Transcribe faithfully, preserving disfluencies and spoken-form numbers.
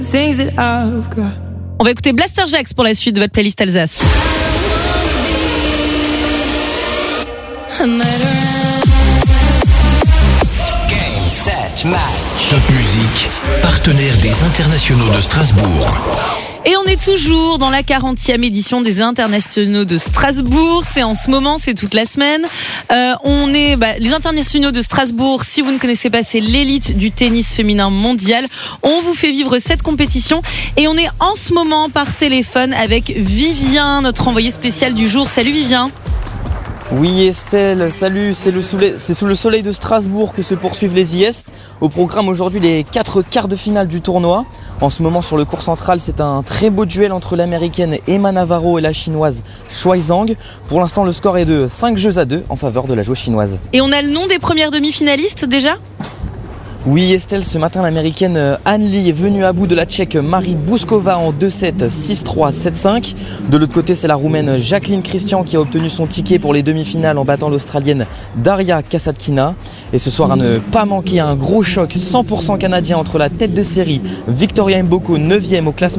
On va écouter Blaster Jacks pour la suite de votre playlist Alsace. Game, set, match. Top Musique, partenaire des Internationaux de Strasbourg. Et on est toujours dans la quarantième édition des Internationaux de Strasbourg. C'est en ce moment, c'est toute la semaine. Euh, on est bah, les Internationaux de Strasbourg. Si vous ne connaissez pas, c'est l'élite du tennis féminin mondial. On vous fait vivre cette compétition et on est en ce moment par téléphone avec Vivien, notre envoyé spécial du jour. Salut Vivien. Oui Estelle, salut, c'est, le soleil, c'est sous le soleil de Strasbourg que se poursuivent les I S. Au programme aujourd'hui les quatre quarts de finale du tournoi. En ce moment sur le court central, c'est un très beau duel entre l'américaine Emma Navarro et la chinoise Shuai Zhang. Pour l'instant le score est de cinq jeux à deux en faveur de la joueuse chinoise. Et on a le nom des premières demi-finalistes déjà ? Oui Estelle, ce matin l'américaine Anne Lee est venue à bout de la tchèque Marie Bouskova en deux sept, six trois, sept cinq. De l'autre côté c'est la roumaine Jacqueline Christian qui a obtenu son ticket pour les demi-finales en battant l'australienne Daria Kasatkina. Et ce soir à ne pas manquer un gros choc cent pour cent canadien entre la tête de série Victoria Mboko neuvième au classement